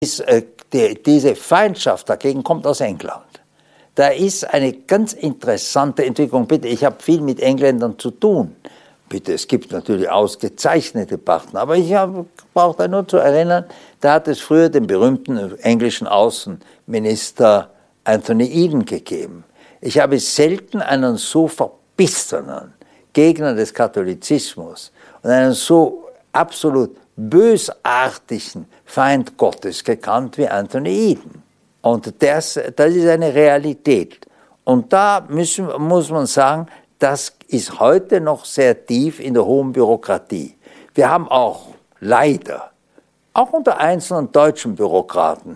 Diese Feindschaft dagegen kommt aus England. Da ist eine ganz interessante Entwicklung. Bitte, ich habe viel mit Engländern zu tun. Bitte, es gibt natürlich ausgezeichnete Partner, aber ich brauche da nur zu erinnern, da hat es früher den berühmten englischen Außenminister Anthony Eden gegeben. Ich habe selten einen so verbissenen Gegner des Katholizismus und einen so absolut bösartigen Feind Gottes gekannt wie Anthony Eden. Und das ist eine Realität. Und da muss man sagen, das ist heute noch sehr tief in der hohen Bürokratie. Wir haben auch leider, auch unter einzelnen deutschen Bürokraten,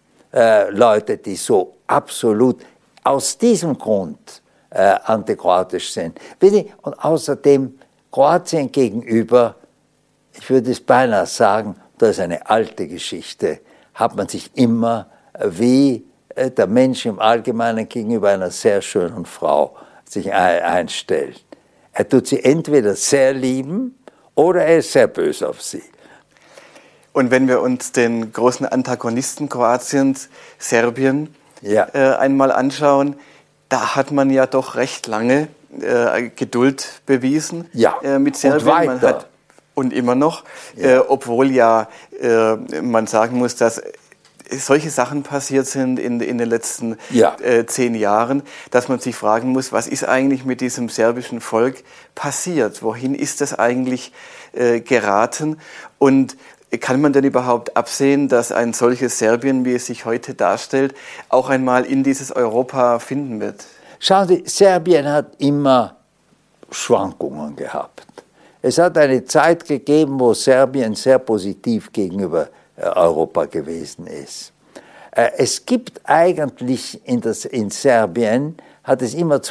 Leute, die so absolut aus diesem Grund antikroatisch sind. Und außerdem Kroatien gegenüber, ich würde es beinahe sagen, das ist eine alte Geschichte, hat man sich immer wie der Mensch im Allgemeinen gegenüber einer sehr schönen Frau sich einstellt. Er tut sie entweder sehr lieben oder er ist sehr böse auf sie. Und wenn wir uns den großen Antagonisten Kroatiens, Serbien, einmal anschauen, da hat man ja doch recht lange Geduld bewiesen mit Serbien. Und immer noch, obwohl man sagen muss, dass solche Sachen passiert sind in den letzten 10 Jahren, dass man sich fragen muss, was ist eigentlich mit diesem serbischen Volk passiert? Wohin ist das eigentlich geraten? Und kann man denn überhaupt absehen, dass ein solches Serbien, wie es sich heute darstellt, auch einmal in dieses Europa finden wird? Schauen Sie, Serbien hat immer Schwankungen gehabt. Es hat eine Zeit gegeben, wo Serbien sehr positiv gegenüber Europa gewesen ist. Es gibt eigentlich in Serbien, hat es immer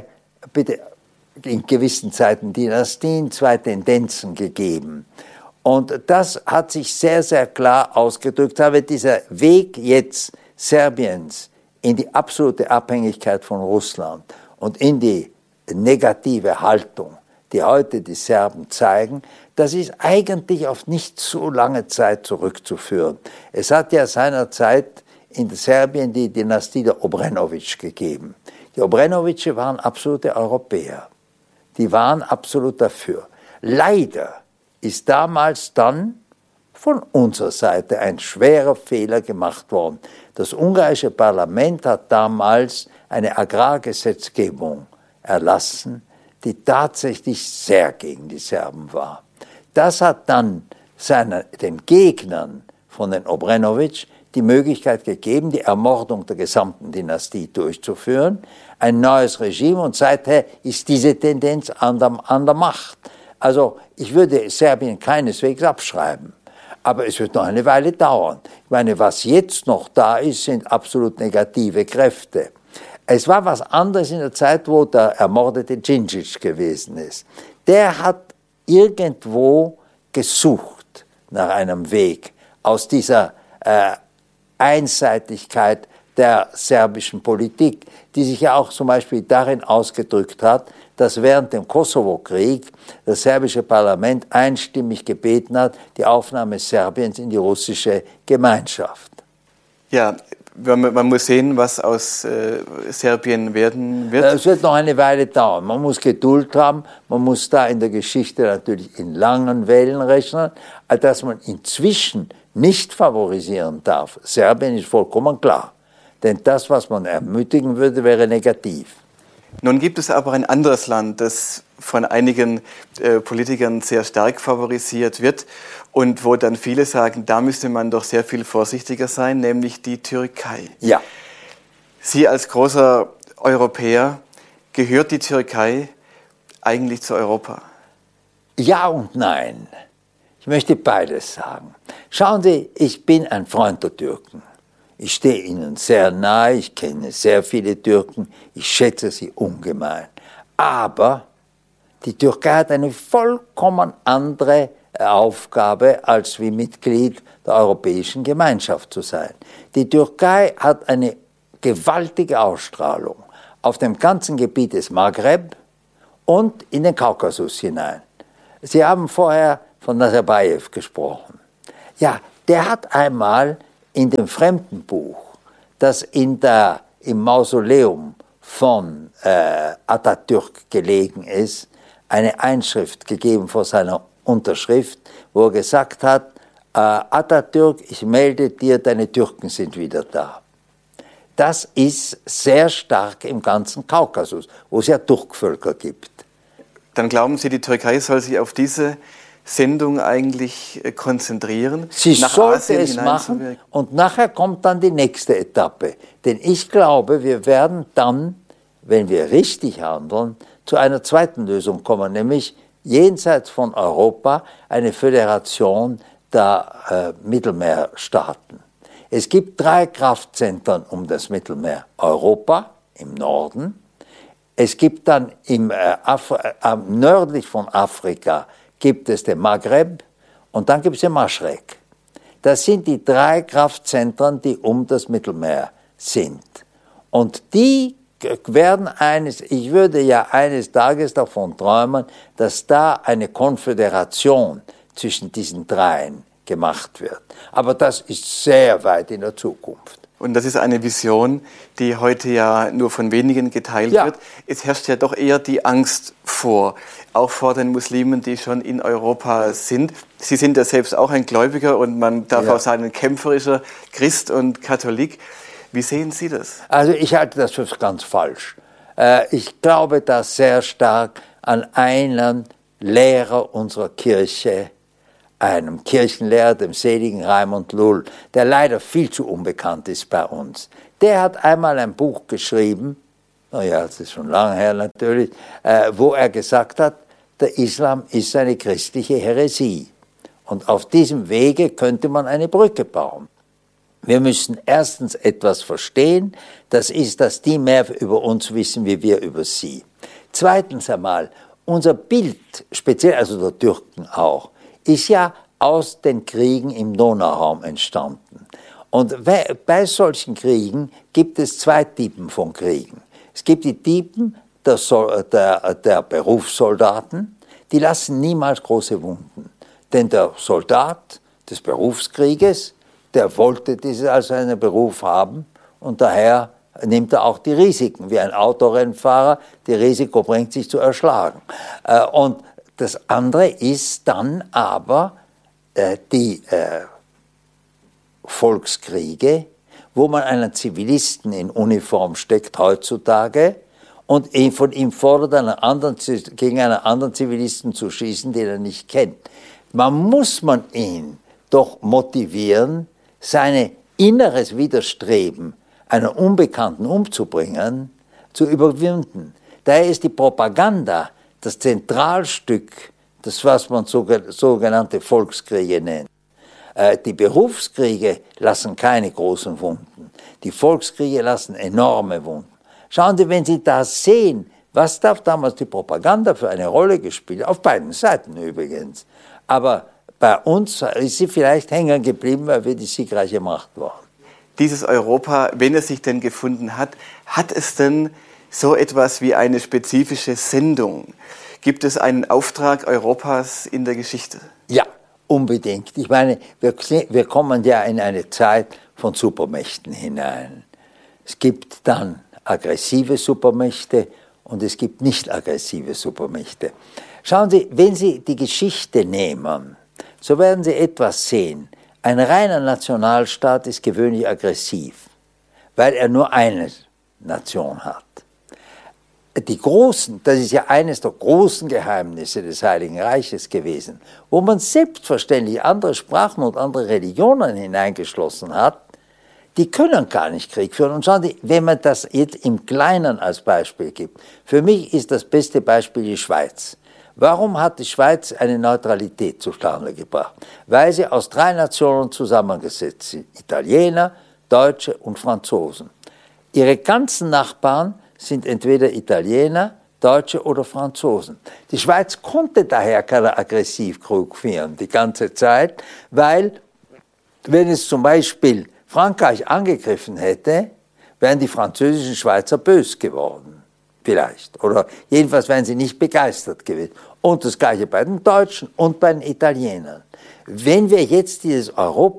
in gewissen Zeiten Dynastien, zwei Tendenzen gegeben. Und das hat sich sehr, sehr klar ausgedrückt. Aber dieser Weg jetzt Serbiens in die absolute Abhängigkeit von Russland und in die negative Haltung, die heute die Serben zeigen, das ist eigentlich auf nicht so lange Zeit zurückzuführen. Es hat ja seinerzeit in Serbien die Dynastie der Obrenović gegeben. Die Obrenoviće waren absolute Europäer. Die waren absolut dafür. Leider ist damals dann von unserer Seite ein schwerer Fehler gemacht worden. Das ungarische Parlament hat damals eine Agrargesetzgebung erlassen, die tatsächlich sehr gegen die Serben war. Das hat dann den Gegnern von den Obrenović die Möglichkeit gegeben, die Ermordung der gesamten Dynastie durchzuführen, ein neues Regime, und seither ist diese Tendenz an der Macht. Also ich würde Serbien keineswegs abschreiben, aber es wird noch eine Weile dauern. Ich meine, was jetzt noch da ist, sind absolut negative Kräfte. Es war was anderes in der Zeit, wo der ermordete Djindjic gewesen ist. Der hat irgendwo gesucht nach einem Weg aus dieser Einseitigkeit der serbischen Politik, die sich ja auch zum Beispiel darin ausgedrückt hat, dass während dem Kosovo-Krieg das serbische Parlament einstimmig gebeten hat, die Aufnahme Serbiens in die russische Gemeinschaft. Ja, man muss sehen, was aus Serbien werden wird. Es wird noch eine Weile dauern. Man muss Geduld haben. Man muss da in der Geschichte natürlich in langen Wellen rechnen. Dass man inzwischen nicht favorisieren darf, Serbien ist vollkommen klar. Denn das, was man ermutigen würde, wäre negativ. Nun gibt es aber ein anderes Land, das von einigen Politikern sehr stark favorisiert wird und wo dann viele sagen, da müsste man doch sehr viel vorsichtiger sein, nämlich die Türkei. Ja. Sie als großer Europäer, gehört die Türkei eigentlich zu Europa? Ja und nein. Ich möchte beides sagen. Schauen Sie, ich bin ein Freund der Türken. Ich stehe ihnen sehr nahe, ich kenne sehr viele Türken, ich schätze sie ungemein. Aber die Türkei hat eine vollkommen andere Aufgabe, als wie Mitglied der Europäischen Gemeinschaft zu sein. Die Türkei hat eine gewaltige Ausstrahlung auf dem ganzen Gebiet des Maghreb und in den Kaukasus hinein. Sie haben vorher von Nazarbayev gesprochen. Ja, der hat einmal in dem Fremdenbuch, das im Mausoleum von Atatürk gelegen ist, eine Einschrift gegeben vor seiner Unterschrift, wo er gesagt hat, Atatürk, ich melde dir, deine Türken sind wieder da. Das ist sehr stark im ganzen Kaukasus, wo es ja Turkvölker gibt. Dann glauben Sie, die Türkei soll sich auf diese Sendung eigentlich konzentrieren? Sie sollte es machen und nachher kommt dann die nächste Etappe. Denn ich glaube, wir werden dann, wenn wir richtig handeln, zu einer zweiten Lösung kommen, nämlich jenseits von Europa eine Föderation der Mittelmeerstaaten. Es gibt 3 Kraftzentren um das Mittelmeer. Europa im Norden, es gibt dann nördlich von Afrika gibt es den Maghreb und dann gibt es den Maschrek. Das sind die 3 Kraftzentren, die um das Mittelmeer sind. Und die werden ich würde ja eines Tages davon träumen, dass da eine Konföderation zwischen diesen 3 gemacht wird. Aber das ist sehr weit in der Zukunft. Und das ist eine Vision, die heute ja nur von wenigen geteilt wird. Es herrscht ja doch eher die Angst vor, auch vor den Muslimen, die schon in Europa sind. Sie sind ja selbst auch ein Gläubiger und man darf auch sagen, ein kämpferischer Christ und Katholik. Wie sehen Sie das? Also ich halte das für ganz falsch. Ich glaube da sehr stark an einen Lehrer unserer Kirche, einem Kirchenlehrer, dem seligen Raimund Lull, der leider viel zu unbekannt ist bei uns. Der hat einmal ein Buch geschrieben, das ist schon lange her natürlich, wo er gesagt hat, der Islam ist eine christliche Häresie. Und auf diesem Wege könnte man eine Brücke bauen. Wir müssen erstens etwas verstehen, das ist, dass die mehr über uns wissen, wie wir über sie. Zweitens einmal, unser Bild, speziell also der Türken auch, ist ja aus den Kriegen im Donauraum entstanden. Und bei solchen Kriegen gibt es 2 Typen von Kriegen. Es gibt die Typen der Berufssoldaten, die lassen niemals große Wunden. Denn der Soldat des Berufskrieges, der wollte dieses als seinen Beruf haben und daher nimmt er auch die Risiken, wie ein Autorennfahrer, die Risiko bringt, sich zu erschlagen. Und das andere ist dann aber die Volkskriege, wo man einen Zivilisten in Uniform steckt heutzutage und von ihm fordert, gegen einen anderen Zivilisten zu schießen, den er nicht kennt. Muss man ihn doch motivieren, sein inneres Widerstreben, einen Unbekannten umzubringen, zu überwinden. Daher ist die Propaganda das Zentralstück, das was man sogenannte Volkskriege nennt. Die Berufskriege lassen keine großen Wunden. Die Volkskriege lassen enorme Wunden. Schauen Sie, wenn Sie das sehen, was da damals die Propaganda für eine Rolle gespielt hat, auf beiden Seiten übrigens. Aber bei uns ist sie vielleicht hängen geblieben, weil wir die siegreiche Macht waren. Dieses Europa, wenn es sich denn gefunden hat, hat es denn so etwas wie eine spezifische Sendung? Gibt es einen Auftrag Europas in der Geschichte? Ja, unbedingt. Ich meine, wir kommen ja in eine Zeit von Supermächten hinein. Es gibt dann aggressive Supermächte und es gibt nicht aggressive Supermächte. Schauen Sie, wenn Sie die Geschichte nehmen, so werden Sie etwas sehen. Ein reiner Nationalstaat ist gewöhnlich aggressiv, weil er nur eine Nation hat. Die Großen, das ist ja eines der großen Geheimnisse des Heiligen Reiches gewesen, wo man selbstverständlich andere Sprachen und andere Religionen hineingeschlossen hat, die können gar nicht Krieg führen. Und schauen Sie, wenn man das jetzt im Kleinen als Beispiel gibt, für mich ist das beste Beispiel die Schweiz. Warum hat die Schweiz eine Neutralität zustande gebracht? Weil sie aus 3 Nationen zusammengesetzt sind, Italiener, Deutsche und Franzosen. Ihre ganzen Nachbarn sind entweder Italiener, Deutsche oder Franzosen. Die Schweiz konnte daher keinen Aggressivkrieg führen die ganze Zeit, weil, wenn es zum Beispiel Frankreich angegriffen hätte, wären die französischen Schweizer bös geworden. Vielleicht. Oder jedenfalls wären sie nicht begeistert gewesen. Und das Gleiche bei den Deutschen und bei den Italienern. Wenn wir jetzt dieses Europa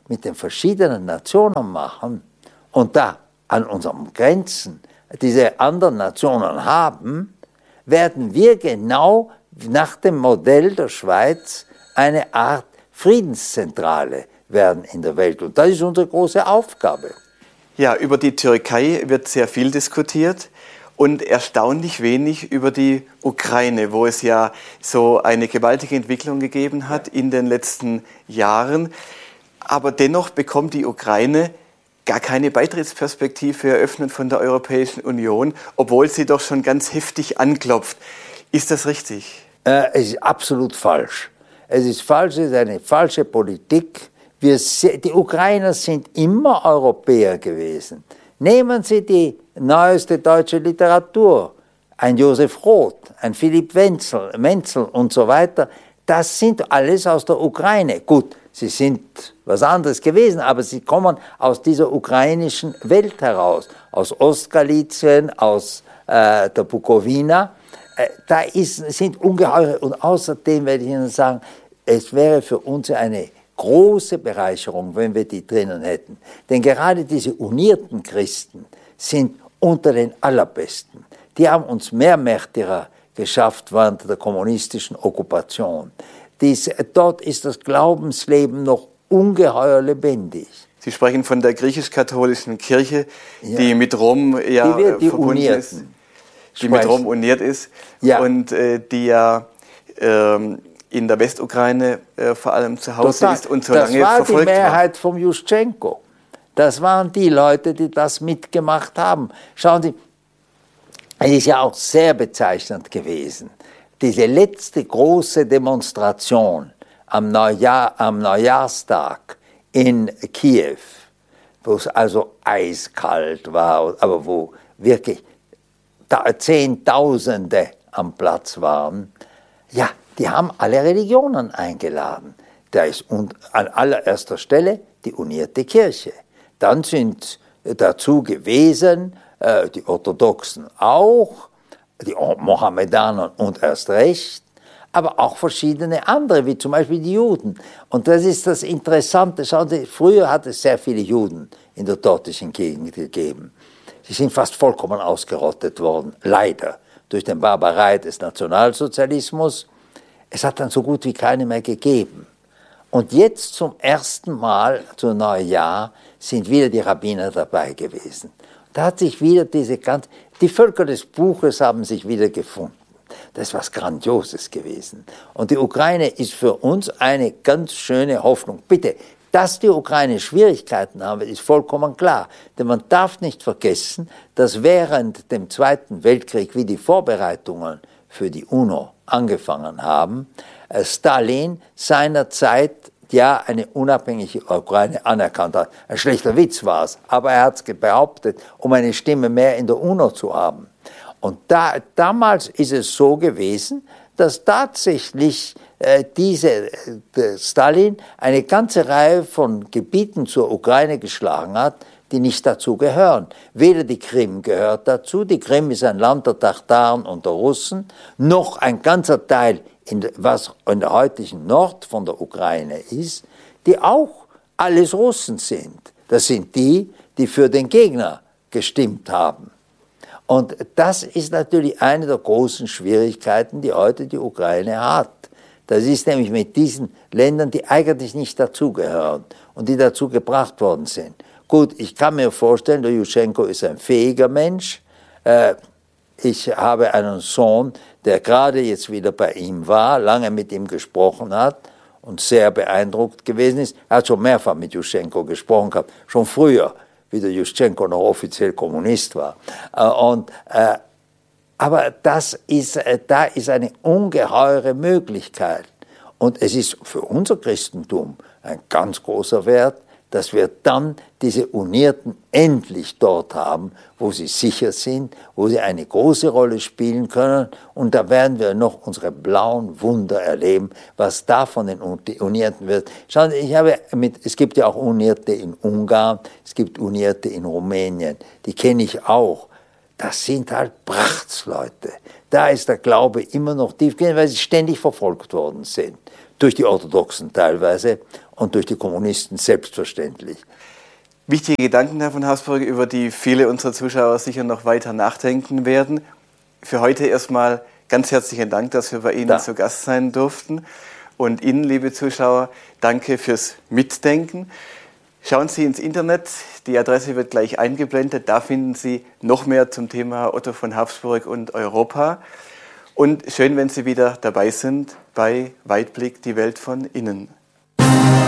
mit den verschiedenen Nationen machen und da an unseren Grenzen diese anderen Nationen haben, werden wir genau nach dem Modell der Schweiz eine Art Friedenszentrale werden in der Welt. Und das ist unsere große Aufgabe. Ja, über die Türkei wird sehr viel diskutiert und erstaunlich wenig über die Ukraine, wo es ja so eine gewaltige Entwicklung gegeben hat in den letzten Jahren. Aber dennoch bekommt die Ukraine gar keine Beitrittsperspektive eröffnet von der Europäischen Union, obwohl sie doch schon ganz heftig anklopft. Ist das richtig? Es ist absolut falsch. Es ist falsch, es ist eine falsche Politik. Die Ukrainer sind immer Europäer gewesen. Nehmen Sie die neueste deutsche Literatur, ein Josef Roth, ein Philipp Menzel und so weiter. Das sind alles aus der Ukraine. Gut, sie sind was anderes gewesen, aber sie kommen aus dieser ukrainischen Welt heraus, aus Ostgalizien, aus der Bukowina. Sind ungeheure, und außerdem werde ich Ihnen sagen, es wäre für uns eine große Bereicherung, wenn wir die drinnen hätten. Denn gerade diese unierten Christen sind unter den Allerbesten. Die haben uns mehr Märtyrer geschafft während der kommunistischen Okkupation. Dort ist das Glaubensleben noch ungeheuer lebendig. Sie sprechen von der griechisch-katholischen Kirche, die mit Rom verbunden ist. Die mit Rom uniert ist und die ja in der Westukraine vor allem zu Hause ist und so lange verfolgt war. Das war die Mehrheit von Juschenko. Das waren die Leute, die das mitgemacht haben. Schauen Sie, es ist ja auch sehr bezeichnend gewesen. Diese letzte große Demonstration am Neujahrstag in Kiew, wo es also eiskalt war, aber wo wirklich Zehntausende am Platz waren, ja, die haben alle Religionen eingeladen. Da ist an allererster Stelle die unierte Kirche. Dann sind dazu gewesen die Orthodoxen auch, die Mohammedaner und erst recht, aber auch verschiedene andere, wie zum Beispiel die Juden. Und das ist das Interessante. Schauen Sie, früher hat es sehr viele Juden in der dortigen Gegend gegeben. Sie sind fast vollkommen ausgerottet worden, leider, durch die Barbarei des Nationalsozialismus. Es hat dann so gut wie keine mehr gegeben. Und jetzt zum ersten Mal zum Neujahr sind wieder die Rabbiner dabei gewesen. Da hat sich wieder die Völker des Buches haben sich wieder gefunden. Das ist was Grandioses gewesen. Und die Ukraine ist für uns eine ganz schöne Hoffnung. Bitte, dass die Ukraine Schwierigkeiten haben, ist vollkommen klar. Denn man darf nicht vergessen, dass während dem Zweiten Weltkrieg, wie die Vorbereitungen für die UNO angefangen haben, Stalin seinerzeit ja eine unabhängige Ukraine anerkannt hat. Ein schlechter Witz war es, aber er hat es behauptet, um eine Stimme mehr in der UNO zu haben. Und damals ist es so gewesen, dass tatsächlich Stalin eine ganze Reihe von Gebieten zur Ukraine geschlagen hat, die nicht dazu gehören. Weder die Krim gehört dazu, die Krim ist ein Land der Tataren und der Russen, noch ein ganzer Teil, was in der heutigen Nord von der Ukraine ist, die auch alles Russen sind. Das sind die, die für den Gegner gestimmt haben. Und das ist natürlich eine der großen Schwierigkeiten, die heute die Ukraine hat. Das ist nämlich mit diesen Ländern, die eigentlich nicht dazugehören und die dazu gebracht worden sind. Gut, ich kann mir vorstellen, der Juschenko ist ein fähiger Mensch. Ich habe einen Sohn, der gerade jetzt wieder bei ihm war, lange mit ihm gesprochen hat und sehr beeindruckt gewesen ist. Er hat schon mehrfach mit Juschenko gesprochen gehabt, schon früher, wie der Juschenko noch offiziell Kommunist war. Aber da ist eine ungeheure Möglichkeit. Und es ist für unser Christentum ein ganz großer Wert, dass wir dann diese Unierten endlich dort haben, wo sie sicher sind, wo sie eine große Rolle spielen können. Und da werden wir noch unsere blauen Wunder erleben, was da von den Unierten wird. Schauen Sie, es gibt ja auch Unierte in Ungarn, es gibt Unierte in Rumänien, die kenne ich auch. Das sind halt Prachtsleute. Da ist der Glaube immer noch tiefgehend, weil sie ständig verfolgt worden sind. Durch die Orthodoxen teilweise. und durch die Kommunisten selbstverständlich. Wichtige Gedanken, Herr von Habsburg, über die viele unserer Zuschauer sicher noch weiter nachdenken werden. Für heute erstmal ganz herzlichen Dank, dass wir bei Ihnen zu Gast sein durften. Und Ihnen, liebe Zuschauer, danke fürs Mitdenken. Schauen Sie ins Internet, die Adresse wird gleich eingeblendet. Da finden Sie noch mehr zum Thema Otto von Habsburg und Europa. Und schön, wenn Sie wieder dabei sind bei Weitblick, die Welt von innen.